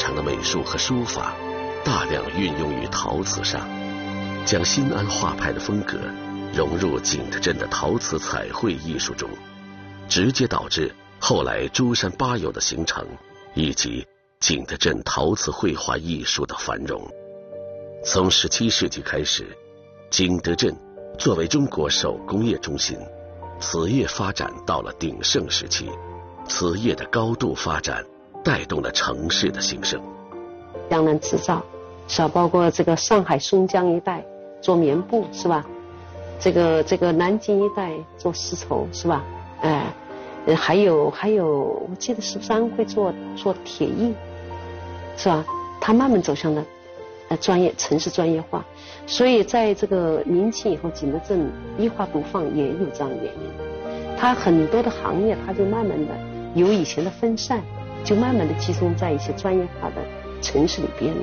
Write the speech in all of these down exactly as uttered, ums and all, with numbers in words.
强的美术和书法大量运用于陶瓷上，将新安画派的风格融入景德镇的陶瓷彩绘艺术中，直接导致后来珠山八友的形成，以及景德镇陶瓷绘画艺术的繁荣。从十七世纪开始，景德镇作为中国手工业中心，瓷业发展到了鼎盛时期，瓷业的高度发展带动了城市的兴盛。 江南织造是吧，包括这个上海松江一带做棉布是吧，这个这个南京一带做丝绸是吧，哎、呃，还有还有我记得是不是安徽做做铁艺是吧，它慢慢走向了呃专业城市专业化，所以在这个明清以后，景德镇一花独放也有这样的原因，它很多的行业它就慢慢的由以前的分散，就慢慢的集中在一些专业化的城市里边了。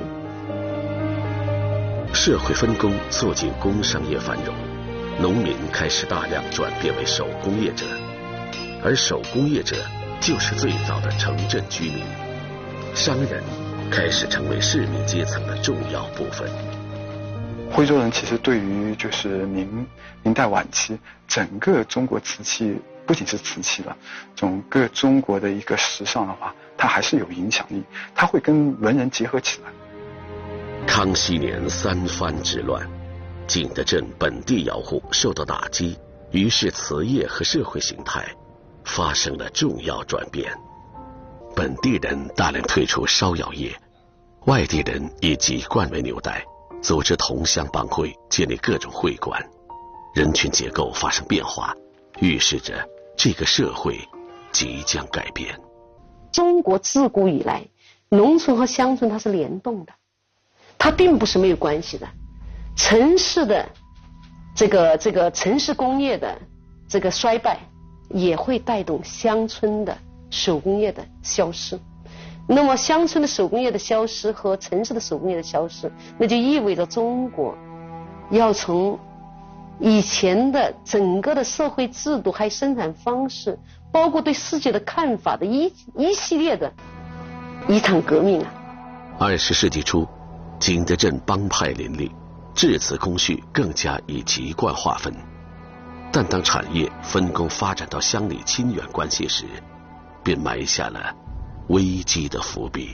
社会分工促进工商业繁荣，农民开始大量转变为手工业者，而手工业者就是最早的城镇居民，商人开始成为市民阶层的重要部分。 徽州人其实对于就是明明代晚期整个中国瓷器，不仅是瓷器了，整个中国的一个时尚的话，它还是有影响力，它会跟文人结合起来。 康熙年三藩之乱，景德镇本地窑户受到打击，于是瓷业和社会形态发生了重要转变。本地人大量退出烧窑业，外地人以籍贯为纽带，组织同乡帮会，建立各种会馆，人群结构发生变化，预示着这个社会即将改变。 中国自古以来，农村和乡村它是联动的，它并不是没有关系的。城市的这个这个城市工业的这个衰败，也会带动乡村的手工业的消失。那么乡村的手工业的消失和城市的手工业的消失，那就意味着中国要从以前的整个的社会制度还有生产方式，包括对世界的看法的一一系列的一场革命啊。 二十世纪初，景德镇帮派林立，制瓷工序更加以籍贯划分。但当产业分工发展到乡里亲缘关系时，便埋下了危机的伏笔。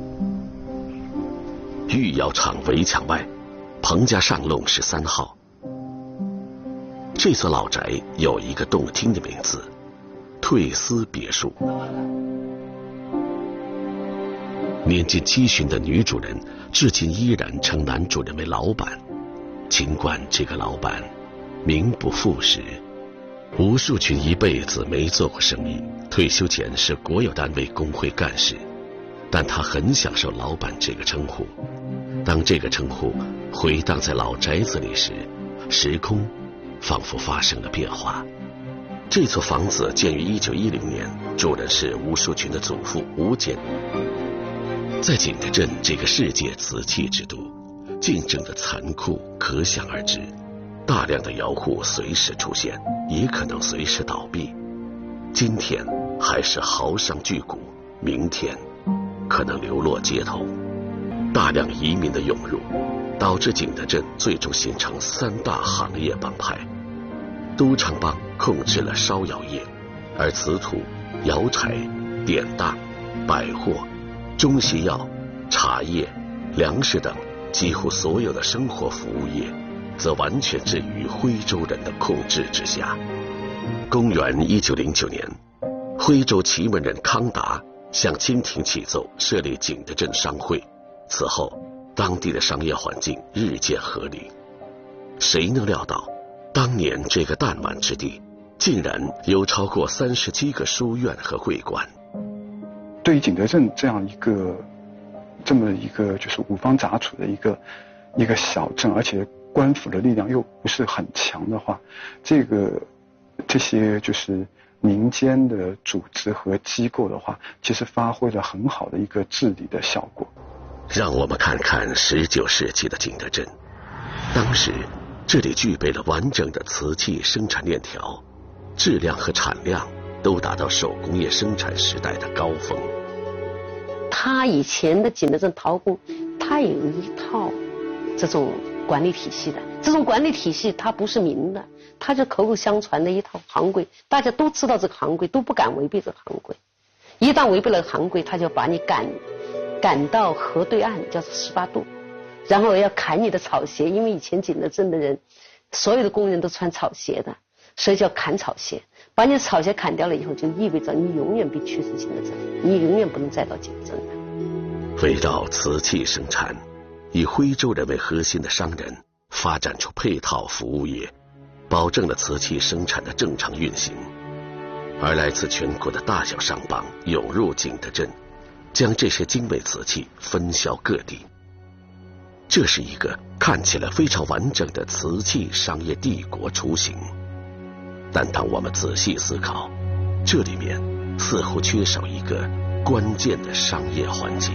御窑厂围墙外，彭家上弄十三号。这所老宅有一个动听的名字——退思别墅。年近七旬的女主人至今依然称男主人为老板，尽管这个老板名不副实。吴树群一辈子没做过生意，退休前是国有单位工会干事，但他很享受老板这个称呼。当这个称呼回荡在老宅子里时，时空仿佛发生了变化。这座房子建于一九一零年，主人是吴树群的祖父吴坚。在景德镇这个世界瓷器之都，竞争的残酷可想而知。大量的窑户随时出现，也可能随时倒闭。今天还是豪商巨贾，明天可能流落街头。大量移民的涌入，导致景德镇最终形成三大行业帮派。都昌帮控制了烧窑业，而瓷土、窑柴、典当、百货、中西药、茶叶、粮食等几乎所有的生活服务业则完全置于徽州人的控制之下。公元一九零九年，徽州祁门人康达向清廷启奏设立景德镇商会，此后当地的商业环境日渐合理。谁能料到当年这个弹丸之地竟然有超过三十七个书院和会馆。 对于景德镇这样一个这么一个就是五方杂处的一个一个小镇，而且官府的力量又不是很强的话，这个这些就是民间的组织和机构的话，其实发挥了很好的一个治理的效果。 让我们看看十九世纪的景德镇，当时这里具备了完整的瓷器生产链条，质量和产量都达到手工业生产时代的高峰。 他以前的景德镇陶工，他也有一套这种管理体系的。这种管理体系它不是明的，它就口口相传的一套行规，大家都知道这个行规，都不敢违背这个行规。一旦违背了行规，他就把你赶赶到河对岸，叫做十八度，然后要砍你的草鞋，因为以前景德镇的人，所有的工人都穿草鞋的，所以叫砍草鞋。把你的草鞋砍掉了以后，就意味着你永远被驱逐景德镇，你永远不能再到景德镇了。 围绕瓷器生产，以徽州人为核心的商人发展出配套服务业，保证了瓷器生产的正常运行。而来自全国的大小商帮涌入景德镇，将这些精美瓷器分销各地。这是一个看起来非常完整的瓷器商业帝国雏形。但当我们仔细思考，这里面似乎缺少一个关键的商业环节。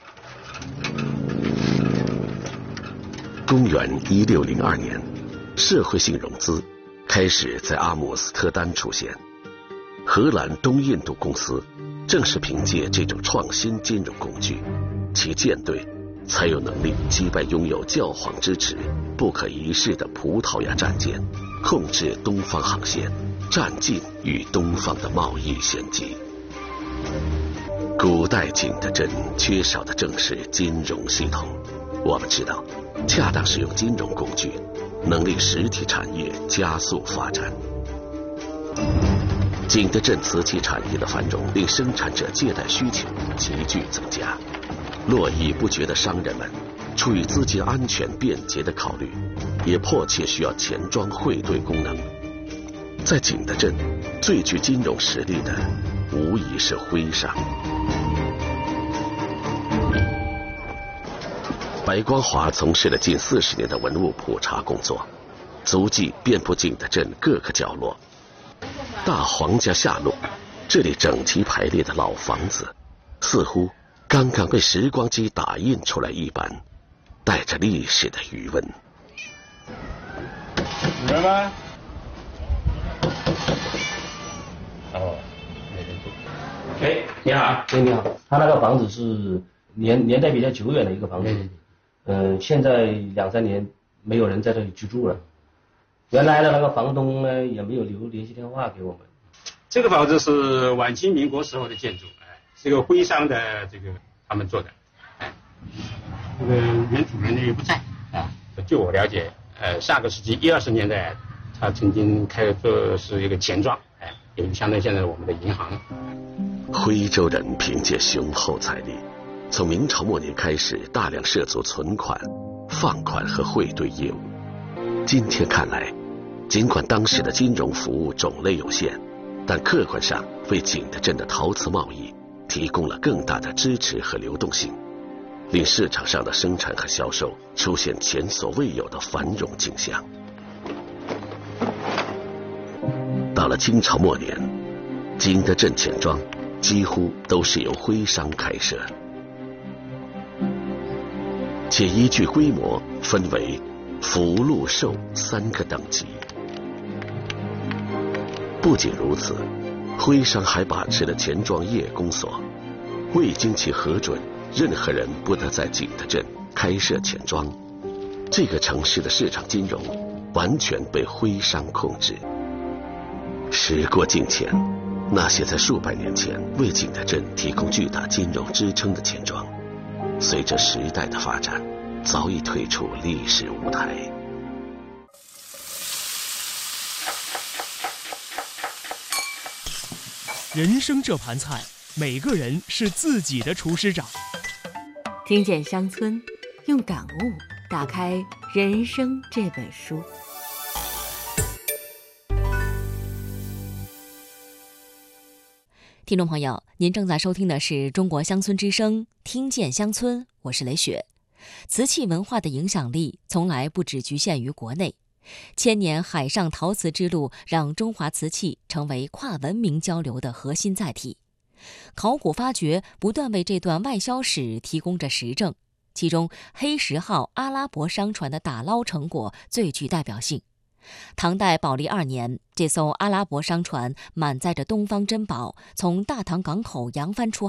公元一六零二年，社会性融资开始在阿姆斯特丹出现。荷兰东印度公司正是凭借这种创新金融工具，其舰队才有能力击败拥有教皇支持、不可一世的葡萄牙战舰，控制东方航线，占尽与东方的贸易先机。古代景德镇缺少的正是金融系统。我们知道，恰当使用金融工具，能令实体产业加速发展。景德镇瓷器产业的繁荣，令生产者借贷需求急剧增加。络绎不绝的商人们，出于资金安全便捷的考虑，也迫切需要钱庄汇兑功能。在景德镇，最具金融实力的，无疑是徽商。白光华从事了近四十年的文物普查工作，足迹遍布景德镇各个角落。大黄家下路，这里整齐排列的老房子，似乎刚刚被时光机打印出来一般，带着历史的余温。 有人吗？哦，没人住。哎，你好。 哎，你好。他那个房子是年年代比较久远的一个房子，嗯、呃，现在两三年没有人在这里居住了。原来的那个房东呢，也没有留联系电话给我们。 这个房子是晚清民国时候的建筑，哎，是个徽商的这个他们做的，哎，这个原主人呢也不在啊。据我了解，呃，上个世纪一二十年代，他曾经开做是一个钱庄，哎，也就相当于现在我们的银行。 徽州人凭借雄厚财力，从明朝末年开始大量涉足存款、放款和汇兑业务。今天看来，尽管当时的金融服务种类有限，但客观上为景德镇的陶瓷贸易提供了更大的支持和流动性，令市场上的生产和销售出现前所未有的繁荣景象。到了清朝末年，景德镇钱庄几乎都是由徽商开设，且依据规模分为福禄寿三个等级。不仅如此，徽商还把持了钱庄业公所，未经其核准，任何人不得在景德镇开设钱庄。这个城市的市场金融完全被徽商控制。时过境迁，那些在数百年前为景德镇提供巨大金融支撑的钱庄，随着时代的发展，早已退出历史舞台。 人生这盘菜，每个人是自己的厨师长。 听见乡村，用感悟打开人生这本书。 听众朋友，您正在收听的是中国乡村之声，听见乡村，我是雷雪。瓷器文化的影响力从来不只局限于国内，千年海上陶瓷之路让中华瓷器成为跨文明交流的核心载体。考古发掘不断为这段外销史提供着实证，其中黑石号阿拉伯商船的打捞成果最具代表性。唐代宝历二年，这艘阿拉伯商船满载着东方珍宝，从大唐港口扬帆出海，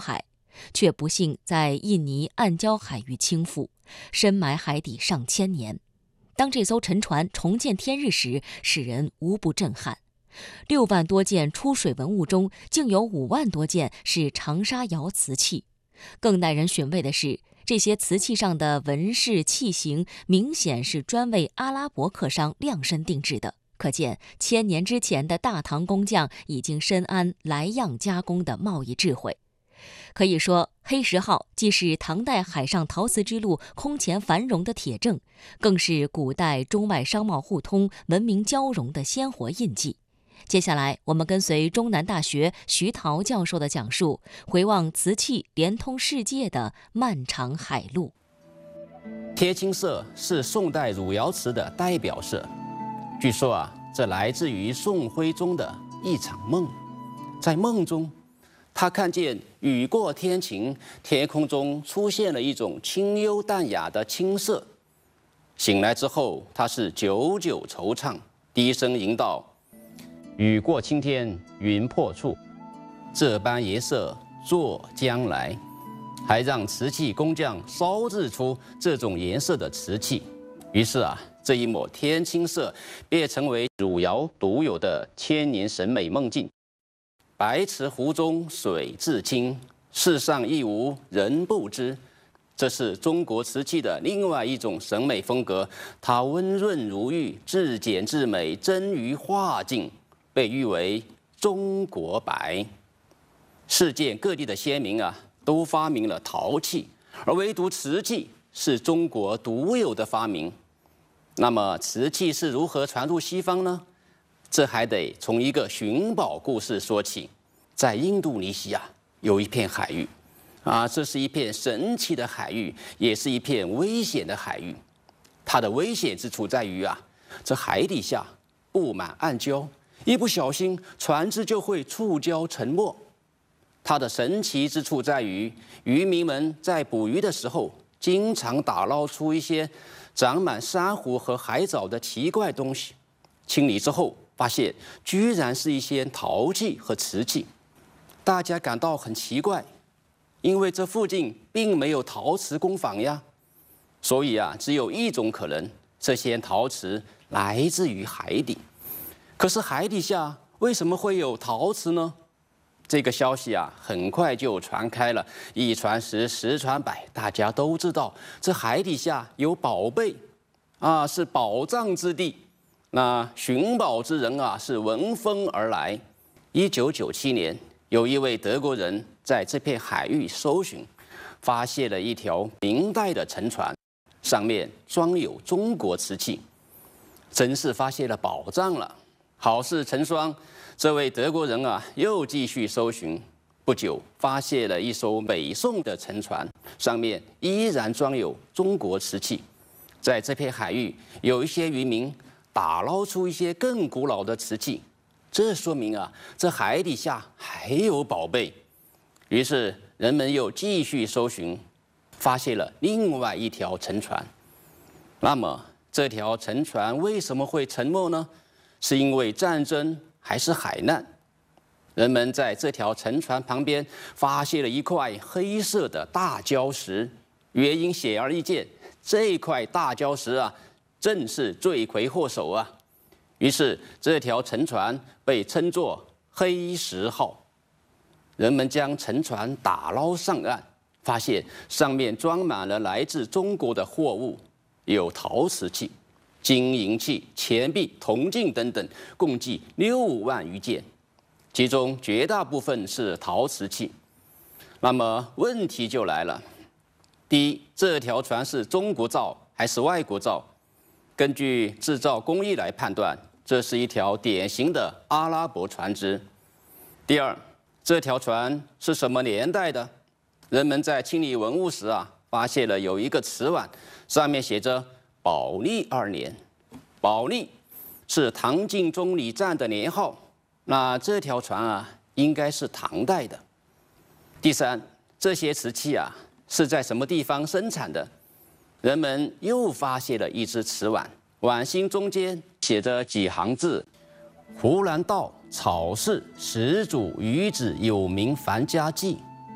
却不幸在印尼暗礁海域倾覆，深埋海底上千年。当这艘沉船重见天日时，使人无不震撼。六万多件出水文物中，竟有五万多件是长沙窑瓷器。更耐人寻味的是，这些瓷器上的纹饰器型明显是专为阿拉伯客商量身定制的，可见千年之前的大唐工匠已经深谙来样加工的贸易智慧。可以说，黑石号既是唐代海上陶瓷之路空前繁荣的铁证，更是古代中外商贸互通、文明交融的鲜活印记。接下来，我们跟随中南大学徐陶教授的讲述，回望瓷器连通世界的漫长海路。 贴青色是宋代汝窑瓷的代表色，据说啊，这来自于宋徽宗的一场梦。在梦中，他看见雨过天晴，天空中出现了一种清幽淡雅的青色。醒来之后，他是久久惆怅，低声吟道：“雨过青天云破处，这般颜色作将来。”还让瓷器工匠烧制出这种颜色的瓷器。于是啊，这一抹天青色便成为汝窑独有的千年审美梦境。白瓷壶中水自清，世上亦无人不知。这是中国瓷器的另外一种审美风格，它温润如玉，至简至美，臻于画境，被誉为中国白。世界各地的先民啊，都发明了陶器，而唯独瓷器是中国独有的发明。那么瓷器是如何传入西方呢？这还得从一个寻宝故事说起。在印度尼西亚有一片海域，啊，这是一片神奇的海域，也是一片危险的海域。它的危险之处在于啊，这海底下布满暗礁，一不小心船只就会触礁沉没。它的神奇之处在于，渔民们在捕鱼的时候，经常打捞出一些长满珊瑚和海藻的奇怪东西。清理之后，发现居然是一些陶器和瓷器。大家感到很奇怪，因为这附近并没有陶瓷工坊呀。所以啊，只有一种可能，这些陶瓷来自于海底。可是海底下为什么会有陶瓷呢？这个消息啊，很快就传开了，一传十，十传百，大家都知道这海底下有宝贝，啊，是宝藏之地。那寻宝之人啊，是闻风而来。一九九七年，有一位德国人在这片海域搜寻，发现了一条明代的沉船，上面装有中国瓷器，真是发现了宝藏了。好事成双。这位德国人啊，又继续搜寻，不久发现了一艘北宋的沉船，上面依然装有中国瓷器。在这片海域，有一些渔民打捞出一些更古老的瓷器，这说明啊，这海底下还有宝贝。于是人们又继续搜寻，发现了另外一条沉船。那么这条沉船为什么会沉没呢？是因为战争还是海难？人们在这条沉船旁边发现了一块黑色的大礁石，原因显而易见，这块大礁石啊，正是罪魁祸首啊。于是这条沉船被称作黑石号。人们将沉船打捞上岸，发现上面装满了来自中国的货物，有陶瓷器、金银器、钱币、铜镜等等，共计六万余件，其中绝大部分是陶瓷器。那么问题就来了：第一，这条船是中国造还是外国造？根据制造工艺来判断，这是一条典型的阿拉伯船只。第二，这条船是什么年代的？人们在清理文物时啊，发现了有一个瓷碗，上面写着宝历二年。宝历是唐晋中礼站的年号，那这条船啊，应该是唐代的。第三，这些瓷器啊，是在什么地方生产的？人们又发现了一只瓷碗，碗心中间写着几行字：湖南道草市始祖余子有名樊家记。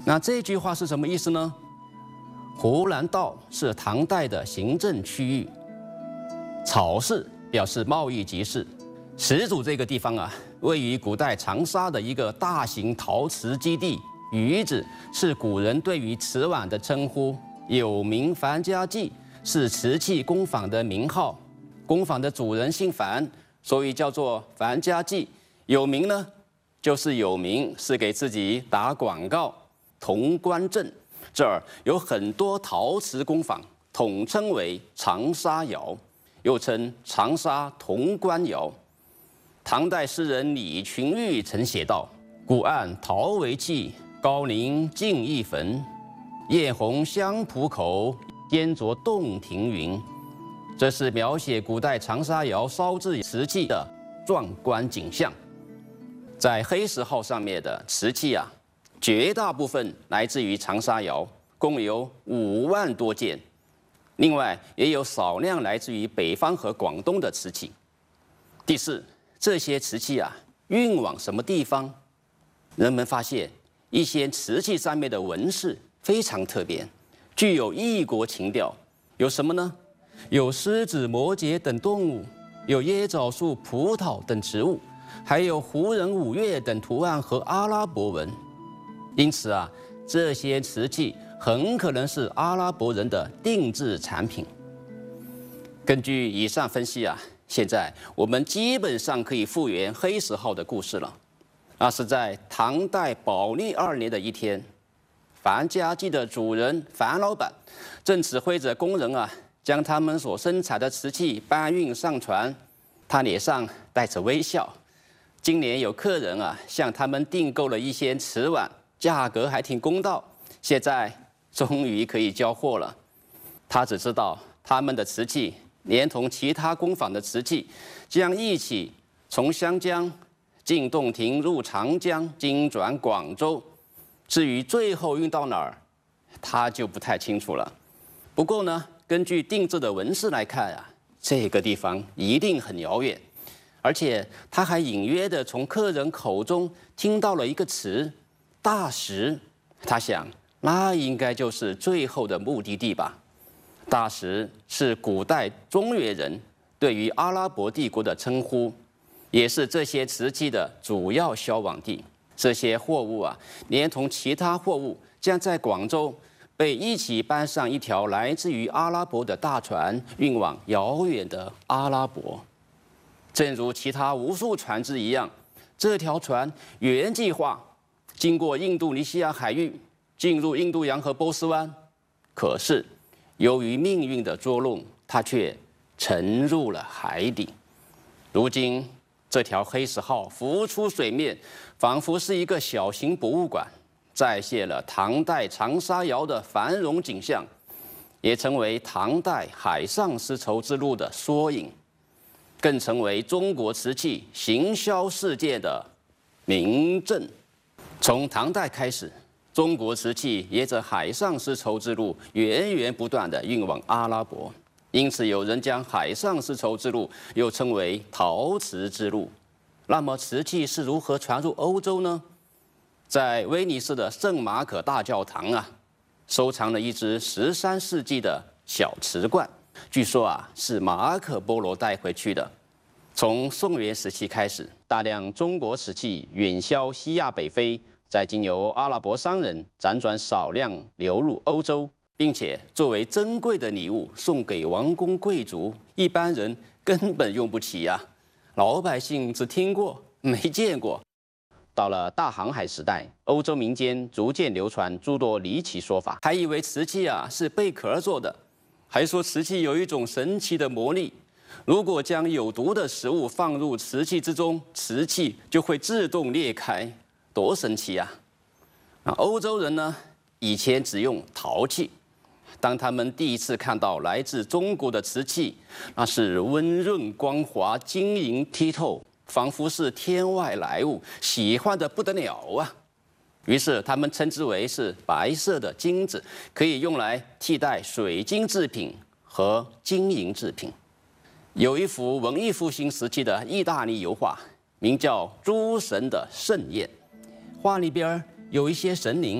那这句话是什么意思呢？湖南道是唐代的行政区域，草市表示贸易集市。石渚这个地方啊，位于古代长沙的一个大型陶瓷基地。鱼子是古人对于瓷碗的称呼，有名樊家记是瓷器工坊的名号，工坊的主人姓樊，所以叫做樊家记。有名呢，就是有名，是给自己打广告。潼关镇这儿有很多陶瓷工坊，统称为长沙窑，又称长沙潼关窑。唐代诗人李群玉曾写道：“古岸陶为器，高陵尽一坟。艳红香浦口，烟浊洞庭云。”这是描写古代长沙窑烧制瓷器的壮观景象。在黑石号上面的瓷器啊，绝大部分来自于长沙窑，共有五万多件。另外，也有少量来自于北方和广东的瓷器。第四，这些瓷器啊，运往什么地方？人们发现一些瓷器上面的纹饰非常特别，具有异国情调。有什么呢？有狮子、摩羯等动物，有椰枣树、葡萄等植物，还有胡人五岳等图案和阿拉伯文。因此啊，这些瓷器很可能是阿拉伯人的定制产品。根据以上分析啊，现在我们基本上可以复原黑石号的故事了。那是在唐代宝历二年的一天，樊家记的主人樊老板正指挥着工人啊，将他们所生产的瓷器搬运上船。他脸上带着微笑。今年有客人啊向他们订购了一些瓷碗，价格还挺公道，现在终于可以交货了。他只知道他们的瓷器连同其他工坊的瓷器将一起从湘江进洞庭入长江，经转广州。至于最后运到哪儿，他就不太清楚了。不过呢，根据定制的纹饰来看啊，这个地方一定很遥远。而且他还隐约地从客人口中听到了一个词“大石”，他想，那应该就是最后的目的地吧。大石是古代中原人对于阿拉伯帝国的称呼，也是这些瓷器的主要销往地。这些货物啊，连同其他货物，将在广州被一起搬上一条来自于阿拉伯的大船，运往遥远的阿拉伯。正如其他无数船只一样，这条船原计划经过印度尼西亚海域，进入印度洋和波斯湾。可是，由于命运的捉弄，它却沉入了海底。如今，这条黑石号浮出水面，仿佛是一个小型博物馆，再现了唐代长沙窑的繁荣景象，也成为唐代海上丝绸之路的缩影，更成为中国瓷器行销世界的明证。从唐代开始，中国瓷器沿着海上丝绸之路源源不断地运往阿拉伯，因此有人将海上丝绸之路又称为陶瓷之路。那么瓷器是如何传入欧洲呢？在威尼斯的圣马可大教堂啊，收藏了一只十三世纪的小瓷罐，据说啊是马可波罗带回去的。从宋元时期开始，大量中国瓷器远销西亚北非，再经由阿拉伯商人辗转少量流入欧洲，并且作为珍贵的礼物送给王公贵族，一般人根本用不起呀、啊，老百姓只听过没见过。到了大航海时代，欧洲民间逐渐流传诸多离奇说法，还以为瓷器啊是贝壳做的，还说瓷器有一种神奇的魔力，如果将有毒的食物放入瓷器之中，瓷器就会自动裂开，多神奇啊！那欧洲人呢，以前只用陶器，当他们第一次看到来自中国的瓷器，那是温润光滑、晶莹剔透，仿佛是天外来物，喜欢得不得了啊！于是他们称之为是白色的金子，可以用来替代水晶制品和金银制品。有一幅文艺复兴时期的意大利油画，名叫《诸神的盛宴》，画里边有一些神灵，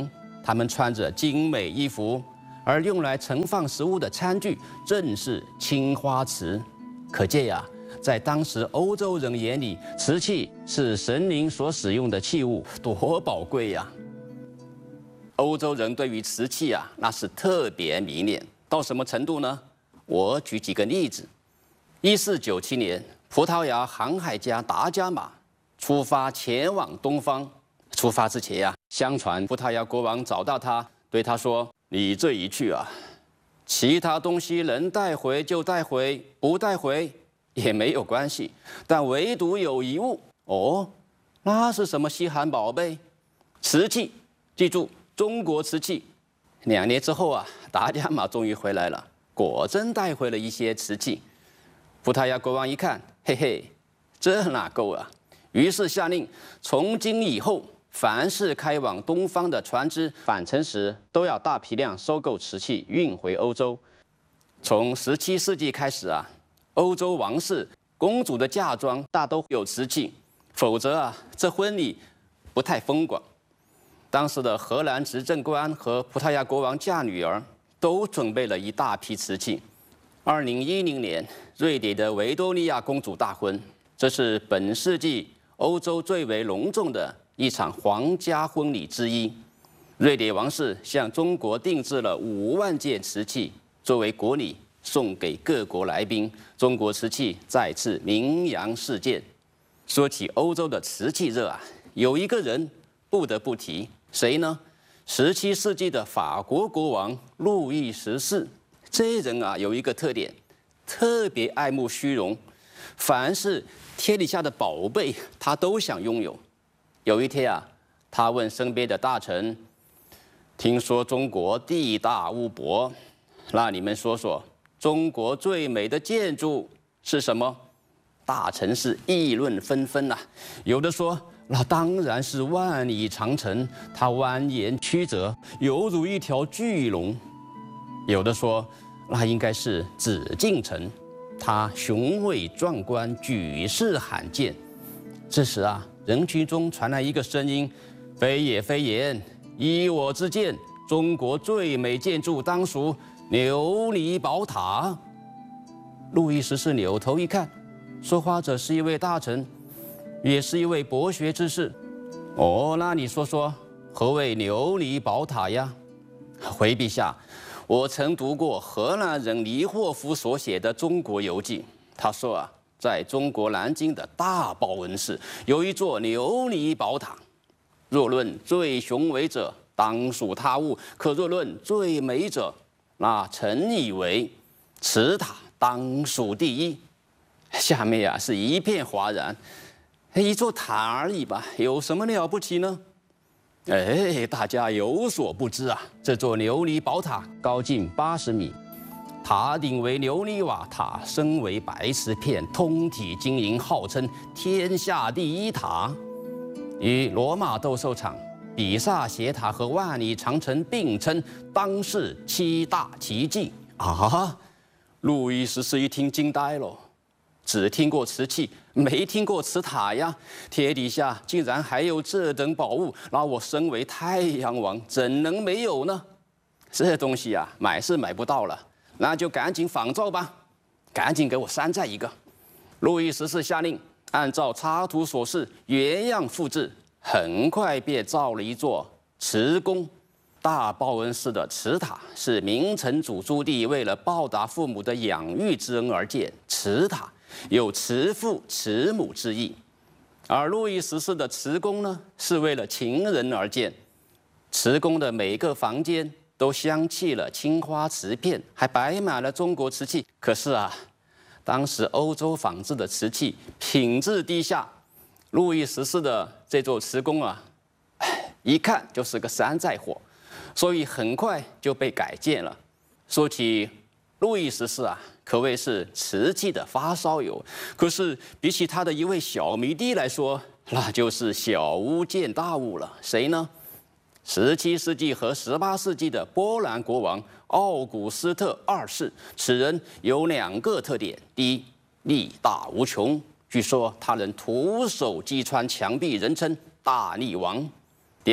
他们穿着精美衣服，而用来盛放食物的餐具正是青花瓷。可见呀，在当时欧洲人眼里，瓷器是神灵所使用的器物，多宝贵呀！欧洲人对于瓷器啊，那是特别迷恋，到什么程度呢？我举几个例子。一四九七年，葡萄牙航海家达伽马出发前往东方。出发之前呀、啊，相传葡萄牙国王找到他，对他说：“你这一去啊，其他东西能带回就带回，不带回也没有关系，但唯独有一物哦，那是什么稀罕宝贝？瓷器，记住，中国瓷器。”两年之后啊，达伽马终于回来了，果真带回了一些瓷器。葡萄牙国王一看，嘿嘿，这哪够啊？于是下令，从今以后，凡是开往东方的船只返程时，都要大批量收购瓷器运回欧洲。从十七世纪开始啊，欧洲王室公主的嫁妆大都有瓷器，否则啊，这婚礼不太风光。当时的荷兰执政官和葡萄牙国王嫁女儿都准备了一大批瓷器。二零一零年，瑞典的维多利亚公主大婚，这是本世纪欧洲最为隆重的一场皇家婚礼之一。瑞典王室向中国定制了五万件瓷器，作为国礼送给各国来宾。中国瓷器再次名扬世界。说起欧洲的瓷器热啊，有一个人不得不提，谁呢？十七世纪的法国国王路易十四。这人啊有一个特点，特别爱慕虚荣，凡是天底下的宝贝，他都想拥有。有一天啊，他问身边的大臣：“听说中国地大物博，那你们说说，中国最美的建筑是什么？”大臣是议论纷纷呐、啊，有的说：“那当然是万里长城，它蜿蜒曲折，犹如一条巨龙。”有的说：“那应该是紫禁城，它雄伟壮观，举世罕见。”这时啊，人群中传来一个声音：“非也非也，依我之见，中国最美建筑当属琉璃宝塔。”路易十四扭头一看，说话者是一位大臣，也是一位博学之士。“哦，那你说说，何谓琉璃宝塔呀？”“回陛下，我曾读过荷兰人黎霍夫所写的《中国游记》，他说啊，在中国南京的大报恩寺有一座琉璃宝塔，若论最雄伟者，当属他物；可若论最美者，那臣以为此塔当属第一。”下面啊是一片哗然，一座塔而已吧，有什么了不起呢？哎，大家有所不知啊，这座琉璃宝塔高近八十米，塔顶为琉璃瓦塔，身为白瓷片，通体晶莹，号称天下第一塔。与罗马斗兽场、比萨斜塔和万里长城并称当世七大奇迹啊！路易十四一听惊呆了。只听过瓷器，没听过瓷塔呀！天底下竟然还有这等宝物，那我身为太阳王怎能没有呢？这东西啊，买是买不到了，那就赶紧仿造吧，赶紧给我山寨一个！路易十四下令，按照插图所示，原样复制，很快便造了一座瓷宫。大报恩寺的瓷塔是明成祖朱棣为了报答父母的养育之恩而建，瓷塔有慈父慈母之意，而路易十四的瓷宫呢，是为了情人而建。瓷宫的每个房间都镶嵌了青花瓷片，还摆满了中国瓷器。可是啊，当时欧洲仿制的瓷器品质低下，路易十四的这座瓷宫啊，一看就是个山寨货，所以很快就被改建了。说起路易十四啊，可谓是瓷器的发烧友。可是比起他的一位小迷弟来说，那就是小巫见大巫了。谁呢？十七世纪和十八世纪的波兰国王奥古斯特二世。此人有两个特点：第一，力大无穷，据说他能徒手击穿墙壁，人称大力王；第二，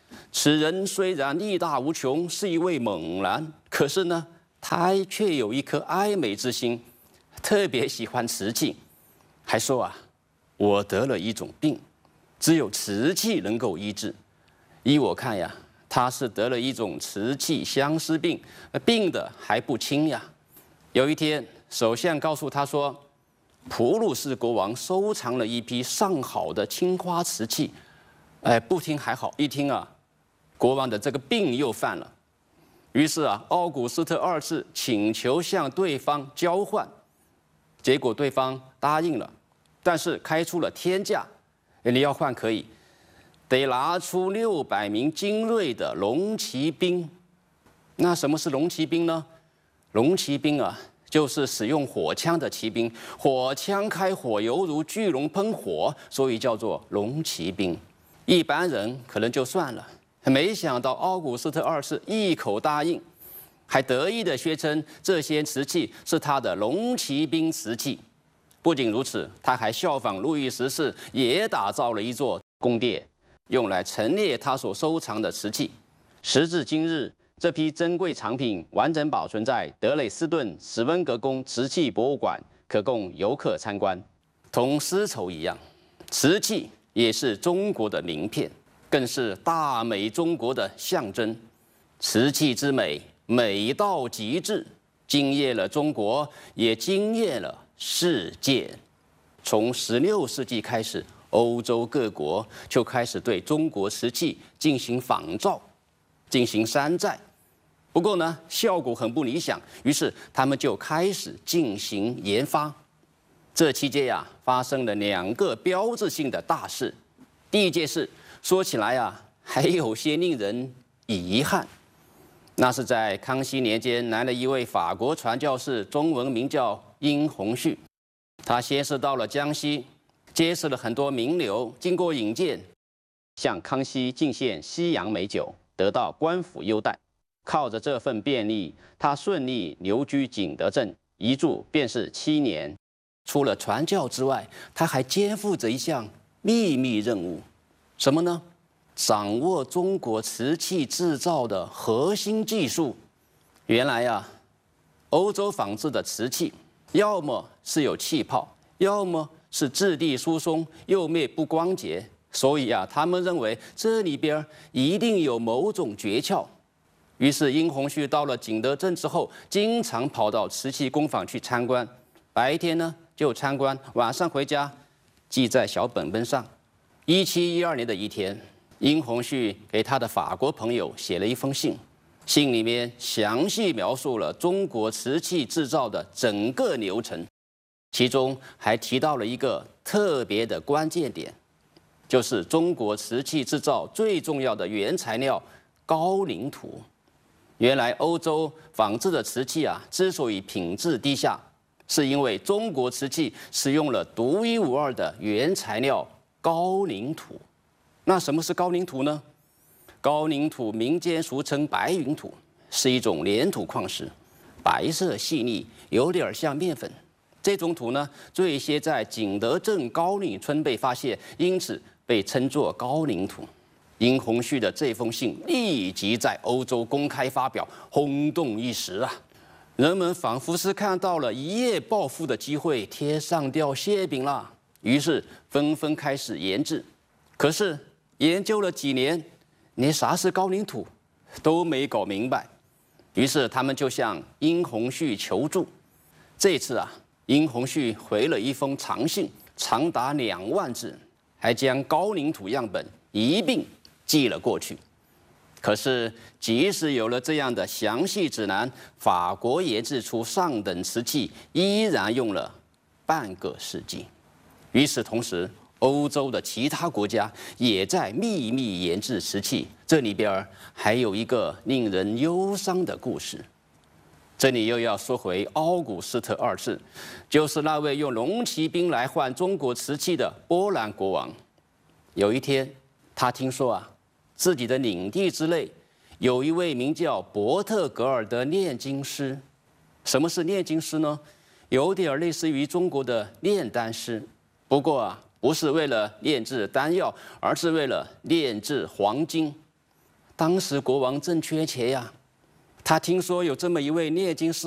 此人虽然力大无穷，是一位猛男，可是呢，他却有一颗爱美之心，特别喜欢瓷器，还说啊，我得了一种病，只有瓷器能够医治。依我看呀，他是得了一种瓷器相思病，病的还不轻呀。有一天，首相告诉他说，普鲁士国王收藏了一批上好的青花瓷器。哎，不听还好，一听啊，国王的这个病又犯了。于是啊，奥古斯特二世请求向对方交换，结果对方答应了，但是开出了天价，你要换可以，得拿出六百名精锐的龙骑兵。那什么是龙骑兵呢？龙骑兵啊，就是使用火枪的骑兵，火枪开火犹如巨龙喷火，所以叫做龙骑兵。一般人可能就算了，没想到奥古斯特二世一口答应，还得意地宣称这些瓷器是他的龙骑兵瓷器。不仅如此，他还效仿路易十四，也打造了一座宫殿，用来陈列他所收藏的瓷器。时至今日，这批珍贵藏品完整保存在德累斯顿史温格宫瓷器博物馆，可供游客参观。同丝绸一样，瓷器也是中国的名片，更是大美中国的象征。瓷器之美，美到极致，惊艳了中国，也惊艳了世界。从十六世纪开始，欧洲各国就开始对中国瓷器进行仿造，进行山寨。不过呢，效果很不理想，于是他们就开始进行研发。这期间呀，发生了两个标志性的大事。第一件事说起来啊，还有些令人遗憾。那是在康熙年间，来了一位法国传教士，中文名叫殷洪绪。他先是到了江西，结识了很多名流，经过引荐，向康熙进献西洋美酒，得到官府优待。靠着这份便利，他顺利留居景德镇，一住便是七年。除了传教之外，他还肩负着一项秘密任务，什么呢？掌握中国瓷器制造的核心技术。原来呀，欧洲仿制的瓷器，要么是有气泡，要么是质地疏松，釉面不光洁。所以啊，他们认为这里边一定有某种诀窍。于是殷洪绪到了景德镇之后，经常跑到瓷器工坊去参观，白天呢就参观，晚上回家记在小本本上。一七一二年的一天，殷洪绪给他的法国朋友写了一封信，信里面详细描述了中国瓷器制造的整个流程，其中还提到了一个特别的关键点，就是中国瓷器制造最重要的原材料高岭土。原来欧洲仿制的瓷器啊，之所以品质低下，是因为中国瓷器使用了独一无二的原材料高岭土。那什么是高岭土呢？高岭土民间俗称白云土，是一种粘土矿石，白色细腻，有点像面粉。这种土呢，最先在景德镇高岭村被发现，因此被称作高岭土。殷洪绪的这封信立即在欧洲公开发表，轰动一时啊！人们仿佛是看到了一夜暴富的机会，天上掉馅饼了，于是纷纷开始研制。可是研究了几年，连啥是高岭土都没搞明白，于是他们就向殷洪绪求助。这次啊，殷洪绪回了一封长信，长达两万字，还将高岭土样本一并寄了过去。可是，即使有了这样的详细指南，法国研制出上等瓷器依然用了半个世纪。与此同时，欧洲的其他国家也在秘密研制瓷器。这里边还有一个令人忧伤的故事。这里又要说回奥古斯特二世，就是那位用龙骑兵来换中国瓷器的波兰国王。有一天，他听说啊，自己的领地之内有一位名叫伯特格尔的炼金师。什么是炼金师呢？有点类似于中国的炼丹师，不过啊，不是为了炼制丹药，而是为了炼制黄金。 当时国王正缺钱呀，他听说有这么一位炼金师